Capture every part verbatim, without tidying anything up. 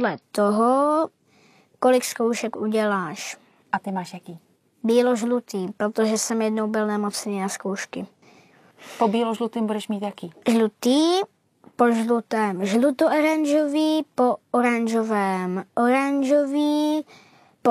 podle toho, kolik zkoušek uděláš. A ty máš jaký? Bílo-žlutý, protože jsem jednou byl nemocný na zkoušky. Po bílo-žlutým budeš mít jaký? Žlutý, po žlutém žluto-oranžový, po oranžovém oranžový, po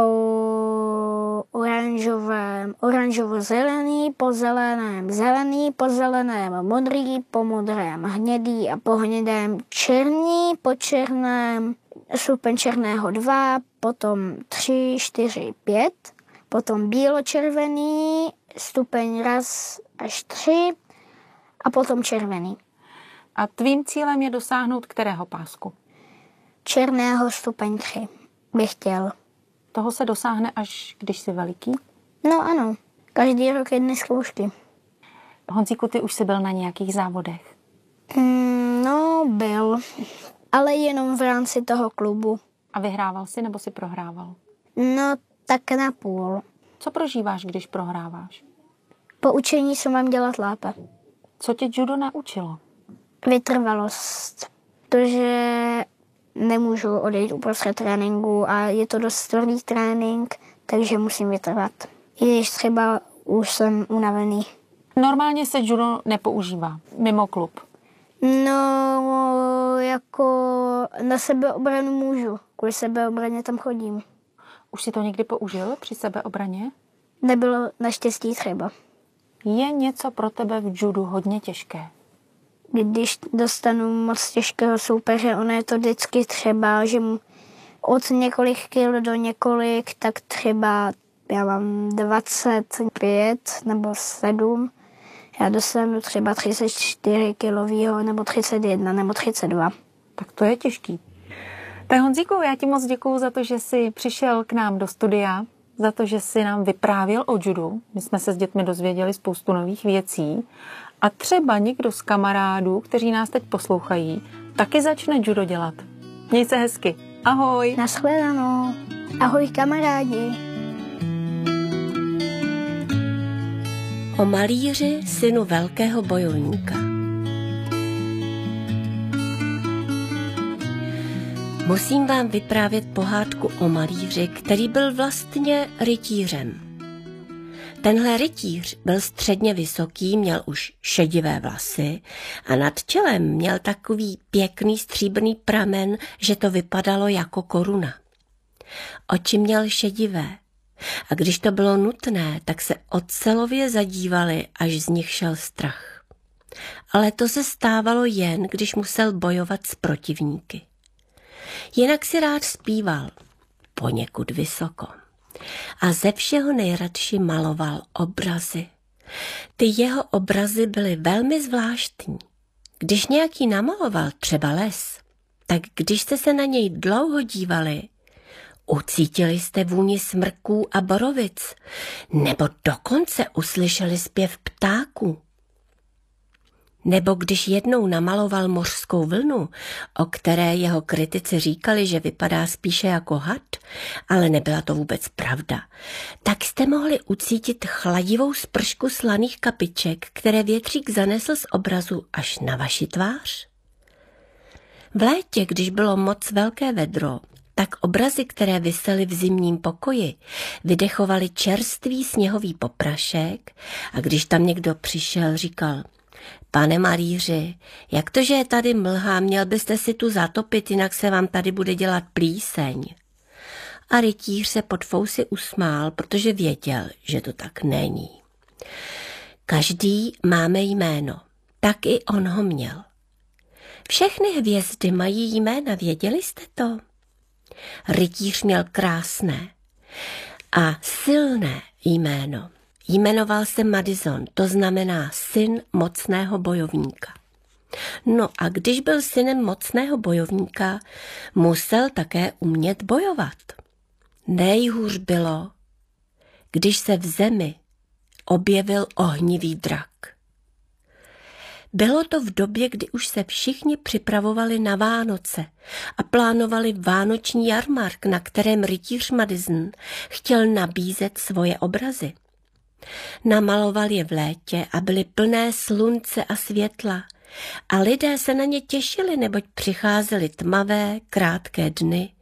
oranžovém oranžovo-zelený, po zeleném zelený, po zeleném modrý, po modrém hnědý a po hnědém černý, po černém stupeň černého dva, potom tři, čtyři, pět, potom bílo-červený, stupeň raz až tři a potom červený. A tvým cílem je dosáhnout kterého pásku? Černého stupeň tři bych chtěl. Toho se dosáhne, až když jsi veliký? No ano, každý rok jedny zkoušky. Honzíku, ty už jsi byl na nějakých závodech? Mm, no, byl, ale jenom v rámci toho klubu. A vyhrával jsi, nebo jsi prohrával? No, tak na půl. Co prožíváš, když prohráváš? Po učení se mám dělat lépe. Co tě judo naučilo? Vytrvalost. Protože nemůžu odejít uprostřed tréninku a je to dost tvrdý trénink, takže musím vytrvat. I když třeba už jsem unavený. Normálně se judo nepoužívá mimo klub? No, jako na sebeobranu můžu. Kvůli sebeobraně tam chodím. Už jsi to někdy použil při sebeobraně? Nebylo naštěstí třeba. Je něco pro tebe v judu hodně těžké? Když dostanu moc těžkého soupeře, ono je to vždycky třeba, že od několik kil do několik, tak třeba já mám dvacet pět nebo sedm, já dostanu třeba třicet čtyři kilovýho nebo třicet jedna nebo třicet dva. Tak to je těžký. Tak Honzíku, já ti moc děkuju za to, že jsi přišel k nám do studia, za to, že jsi nám vyprávěl o judu. My jsme se s dětmi dozvěděli spoustu nových věcí. A třeba někdo z kamarádů, kteří nás teď poslouchají, taky začne judo dělat. Měj se hezky. Ahoj. Nashledanou. Ahoj kamarádi. O malíři, synu velkého bojovníka. Musím vám vyprávět pohádku o malíři, který byl vlastně rytířem. Tenhle rytíř byl středně vysoký, měl už šedivé vlasy a nad čelem měl takový pěkný stříbrný pramen, že to vypadalo jako koruna. Oči měl šedivé a když to bylo nutné, tak se ocelově zadívali, až z nich šel strach. Ale to se stávalo jen, když musel bojovat s protivníky. Jinak si rád zpíval, poněkud vysoko. A ze všeho nejradši maloval obrazy. Ty jeho obrazy byly velmi zvláštní. Když nějaký namaloval třeba les, tak když jste se na něj dlouho dívali, ucítili jste vůni smrků a borovic, nebo dokonce uslyšeli zpěv ptáků. Nebo když jednou namaloval mořskou vlnu, o které jeho kritici říkali, že vypadá spíše jako had, ale nebyla to vůbec pravda, tak jste mohli ucítit chladivou spršku slaných kapiček, které větřík zanesl z obrazu až na vaši tvář. V létě, když bylo moc velké vedro, tak obrazy, které visely v zimním pokoji, vydechovaly čerstvý sněhový poprašek a když tam někdo přišel, říkal: Pane malíři, jak to, že je tady mlha, měl byste si tu zatopit, jinak se vám tady bude dělat plíseň. A rytíř se pod fousy usmál, protože věděl, že to tak není. Každý máme jméno, tak i on ho měl. Všechny hvězdy mají jména, věděli jste to? Rytíř měl krásné a silné jméno. Jmenoval se Madison, to znamená syn mocného bojovníka. No a když byl synem mocného bojovníka, musel také umět bojovat. Nejhůř bylo, když se v zemi objevil ohnivý drak. Bylo to v době, kdy už se všichni připravovali na Vánoce a plánovali vánoční jarmark, na kterém rytíř Madison chtěl nabízet svoje obrazy. Namaloval je v létě a byly plné slunce a světla a lidé se na ně těšili, neboť přicházely tmavé, krátké dny